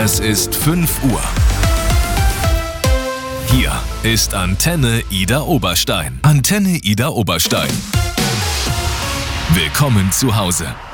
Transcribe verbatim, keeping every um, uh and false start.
Es ist fünf Uhr. Hier ist Antenne Ida Oberstein. Antenne Ida Oberstein. Willkommen zu Hause.